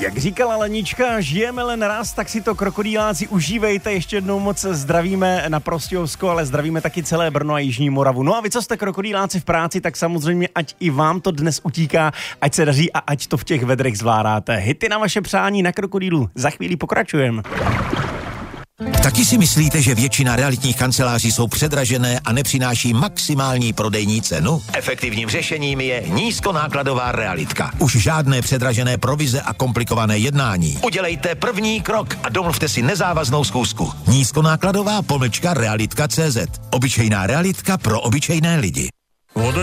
Jak říkala Lenička, žijeme len raz, tak si to krokodýláci užívejte. Ještě jednou moc zdravíme na Prostějovsko, ale zdravíme taky celé Brno a Jižní Moravu. No a vy, co jste krokodýláci v práci, tak samozřejmě ať i vám to dnes utíká, ať se daří a ať to v těch vedrech zvládáte. Hity na vaše přání na Krokodýlu. Za chvíli pokračujeme. Taky si myslíte, že většina realitních kanceláří jsou předražené a nepřináší maximální prodejní cenu? Efektivním řešením je nízkonákladová realitka. Už žádné předražené provize a komplikované jednání. Udělejte první krok a domluvte si nezávaznou schůzku. Nízkonákladová _realitka.cz. Obyčejná realitka pro obyčejné lidi.